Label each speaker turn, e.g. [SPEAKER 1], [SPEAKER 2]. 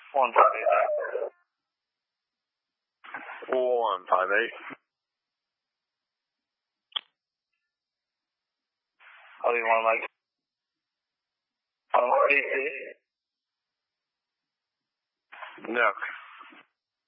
[SPEAKER 1] 158.
[SPEAKER 2] 158.
[SPEAKER 1] How do you want to make? DC?
[SPEAKER 2] No.